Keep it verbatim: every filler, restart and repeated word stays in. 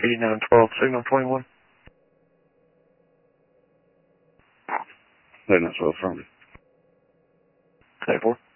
eighty-nine twelve, signal twenty-one. eighty-nine twelve, from you. ten four.